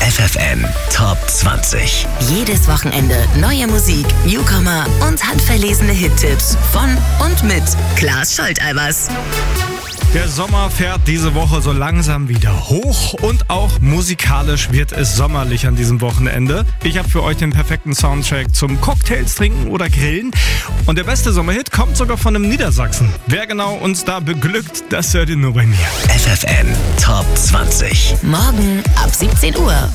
FFN Top 20. Jedes Wochenende neue Musik, Newcomer und handverlesene Hittipps von und mit Klaas Scholteibers. Der Sommer fährt diese Woche so langsam wieder hoch und auch musikalisch wird es sommerlich an diesem Wochenende. Ich habe für euch den perfekten Soundtrack zum Cocktails trinken oder grillen. Und der beste Sommerhit kommt sogar von einem Niedersachsen. Wer genau uns da beglückt, das hört ihr nur bei mir. FFN Top 20. Morgen ab 17 Uhr.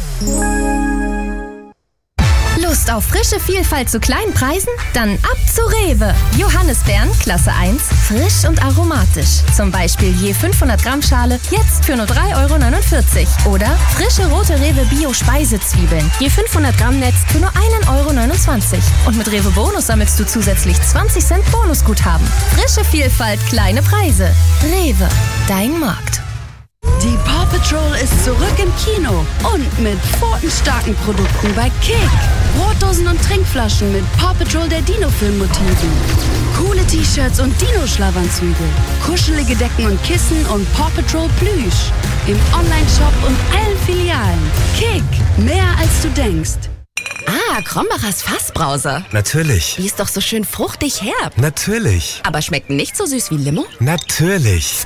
Lust auf frische Vielfalt zu kleinen Preisen? Dann ab zu Rewe. Johannisbeeren, Klasse 1, frisch und aromatisch. Zum Beispiel je 500 Gramm Schale, jetzt für nur 3,49 €. Oder frische rote Rewe Bio-Speisezwiebeln, je 500 Gramm Netz für nur 1,29 €. Und mit Rewe Bonus sammelst du zusätzlich 20 Cent Bonusguthaben. Frische Vielfalt, kleine Preise. Rewe, dein Markt. Die Paw Patrol ist zurück im Kino und mit pfotenstarken Produkten bei Kick. Brotdosen und Trinkflaschen mit Paw Patrol der Dino-Film-Motiven. Coole T-Shirts und Dino-Schlafanzüge. Kuschelige Decken und Kissen und Paw Patrol Plüsch. Im Online-Shop und allen Filialen. Kick, mehr als du denkst. Ah, Krombacher's Fassbrause. Natürlich. Die ist doch so schön fruchtig herb. Natürlich. Aber schmeckt nicht so süß wie Limo? Natürlich.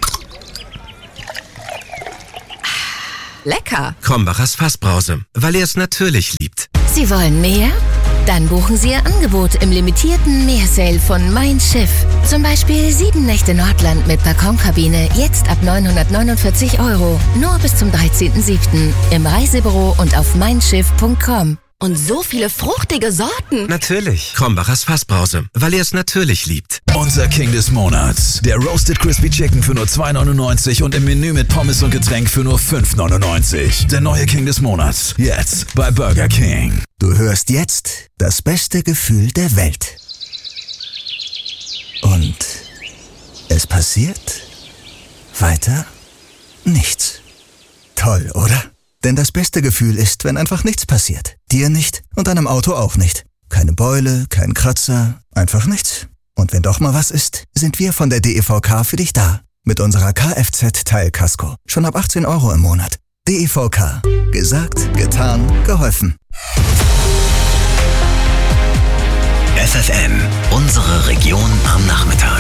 Lecker. Krombachers Fassbrause, weil ihr es natürlich liebt. Sie wollen mehr? Dann buchen Sie Ihr Angebot im limitierten Meersale von Mein Schiff. Zum Beispiel 7 Nächte Nordland mit Balkonkabine, jetzt ab 949 €. Nur bis zum 13.07. im Reisebüro und auf meinschiff.com. Und so viele fruchtige Sorten. Natürlich. Krombachers Fassbrause, weil ihr es natürlich liebt. Unser King des Monats. Der Roasted Crispy Chicken für nur 2,99 € und im Menü mit Pommes und Getränk für nur 5,99 €. Der neue King des Monats. Jetzt bei Burger King. Du hörst jetzt das beste Gefühl der Welt. Und es passiert weiter nichts. Toll, oder? Denn das beste Gefühl ist, wenn einfach nichts passiert. Dir nicht und deinem Auto auch nicht. Keine Beule, kein Kratzer, einfach nichts. Und wenn doch mal was ist, sind wir von der DEVK für dich da. Mit unserer Kfz-Teilkasko. Schon ab 18 € im Monat. DEVK. Gesagt, getan, geholfen. FFN, unsere Region am Nachmittag.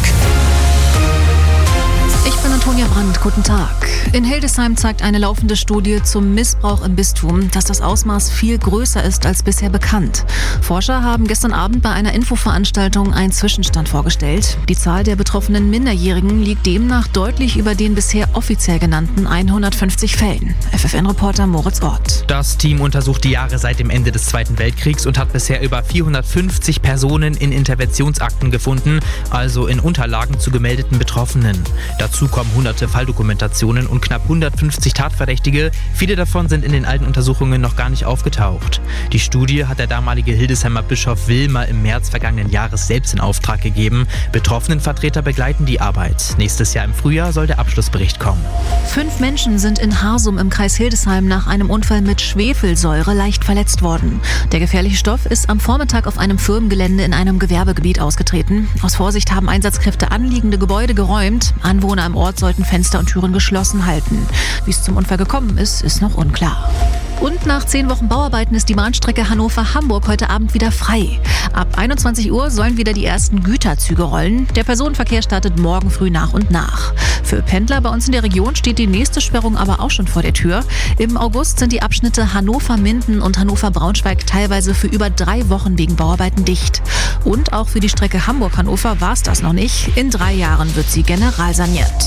Ich bin Antonia Brandt, guten Tag. In Hildesheim zeigt eine laufende Studie zum Missbrauch im Bistum, dass das Ausmaß viel größer ist als bisher bekannt. Forscher haben gestern Abend bei einer Infoveranstaltung einen Zwischenstand vorgestellt. Die Zahl der betroffenen Minderjährigen liegt demnach deutlich über den bisher offiziell genannten 150 Fällen. FFN-Reporter Moritz Ort. Das Team untersucht die Jahre seit dem Ende des Zweiten Weltkriegs und hat bisher über 450 Personen in Interventionsakten gefunden, also in Unterlagen zu gemeldeten Betroffenen. Dazu kommen hunderte Falldokumentationen und knapp 150 Tatverdächtige. Viele davon sind in den alten Untersuchungen noch gar nicht aufgetaucht. Die Studie hat der damalige Hildesheimer Bischof Wilmer im März vergangenen Jahres selbst in Auftrag gegeben. Betroffenenvertreter begleiten die Arbeit. Nächstes Jahr im Frühjahr soll der Abschlussbericht kommen. 5 Menschen sind in Harsum im Kreis Hildesheim nach einem Unfall mit Schwefelsäure leicht verletzt worden. Der gefährliche Stoff ist am Vormittag auf einem Firmengelände in einem Gewerbegebiet ausgetreten. Aus Vorsicht haben Einsatzkräfte anliegende Gebäude geräumt. Anwohner im Ort sollten Fenster und Türen geschlossen halten. Wie es zum Unfall gekommen ist noch unklar. Und nach 10 Wochen Bauarbeiten ist die Bahnstrecke Hannover-Hamburg heute Abend wieder frei. Ab 21 Uhr sollen wieder die ersten Güterzüge rollen. Der Personenverkehr startet morgen früh nach und nach. Für Pendler bei uns in der Region steht die nächste Sperrung aber auch schon vor der Tür. Im August sind die Abschnitte Hannover-Minden und Hannover-Braunschweig teilweise für über 3 Wochen wegen Bauarbeiten dicht. Und auch für die Strecke Hamburg-Hannover war es das noch nicht. In 3 Jahren wird sie generalsaniert.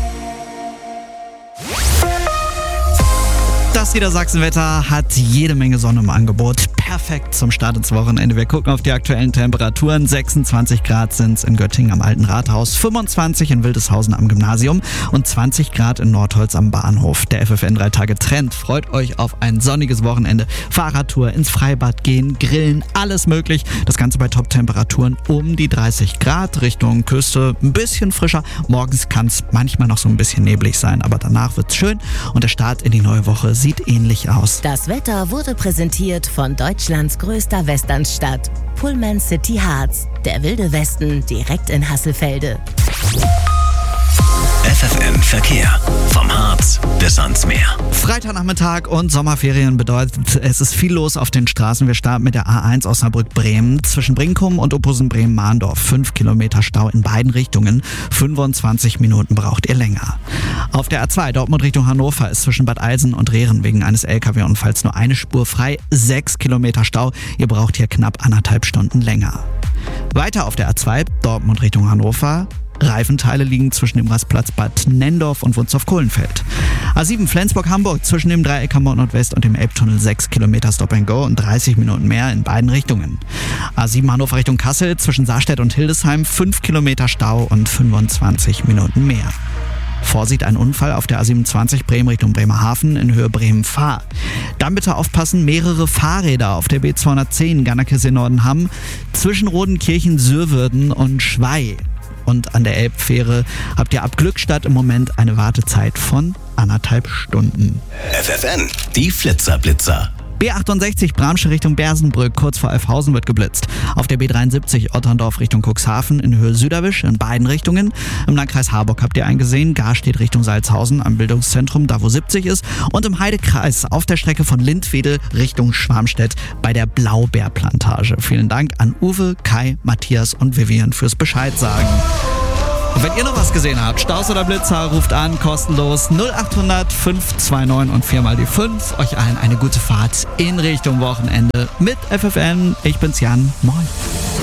Das Niedersachsenwetter hat jede Menge Sonne im Angebot. Perfekt zum Start ins Wochenende. Wir gucken auf die aktuellen Temperaturen. 26 Grad sind es in Göttingen am Alten Rathaus, 25 in Wildeshausen am Gymnasium und 20 Grad in Nordholz am Bahnhof. Der FFN 3 Tage Trend freut euch auf ein sonniges Wochenende. Fahrradtour, ins Freibad gehen, grillen, alles möglich. Das Ganze bei Top-Temperaturen um die 30 Grad. Richtung Küste ein bisschen frischer. Morgens kann es manchmal noch so ein bisschen neblig sein, aber danach wird's schön und der Start in die neue Woche sieht ähnlich aus. Das Wetter wurde präsentiert von Deutschlands größter Westernstadt, Pullman City Harz. Der wilde Westen direkt in Hasselfelde. FFN Verkehr. Vom Harz bis ans Meer. Freitagnachmittag und Sommerferien bedeutet, es ist viel los auf den Straßen. Wir starten mit der A1 Osnabrück-Bremen. Zwischen Brinkum und Opposen-Bremen-Mahndorf 5 Kilometer Stau in beiden Richtungen. 25 Minuten braucht ihr länger. Auf der A2 Dortmund Richtung Hannover ist zwischen Bad Eilsen und Rehren wegen eines LKW-Unfalls nur eine Spur frei. 6 Kilometer Stau. Ihr braucht hier knapp 1,5 Stunden länger. Weiter auf der A2 Dortmund Richtung Hannover. Reifenteile liegen zwischen dem Rastplatz Bad Nendorf und Wunstorf-Kohlenfeld. A7 Flensburg-Hamburg zwischen dem Dreieck Hamburg Nordwest und dem Elbtunnel 6 Kilometer Stop and Go und 30 Minuten mehr in beiden Richtungen. A7 Hannover Richtung Kassel zwischen Saarstedt und Hildesheim 5 Kilometer Stau und 25 Minuten mehr. Vorsicht, ein Unfall auf der A27 Bremen Richtung Bremerhaven in Höhe Bremen-Fahr. Dann bitte aufpassen, mehrere Fahrräder auf der B210 Gannakes-Norden-Hamm zwischen Rodenkirchen, Sürwürden und Schwey. Und an der Elbfähre habt ihr ab Glückstadt im Moment eine Wartezeit von 1,5 Stunden. FFN, die Flitzerblitzer. B68 Bramsche Richtung Bersenbrück, kurz vor Elfhausen wird geblitzt. Auf der B73 Otterndorf Richtung Cuxhaven in Höhe Süderwisch in beiden Richtungen. Im Landkreis Harburg habt ihr eingesehen, Garstedt Richtung Salzhausen am Bildungszentrum, da wo 70 ist. Und im Heidekreis auf der Strecke von Lindwedel Richtung Schwarmstedt bei der Blaubeerplantage. Vielen Dank an Uwe, Kai, Matthias und Vivian fürs Bescheid sagen. Und wenn ihr noch was gesehen habt, Staus oder Blitzer, ruft an, kostenlos 0800 529 und 4 mal die 5. Euch allen eine gute Fahrt in Richtung Wochenende mit FFN. Ich bin's Jan, moin.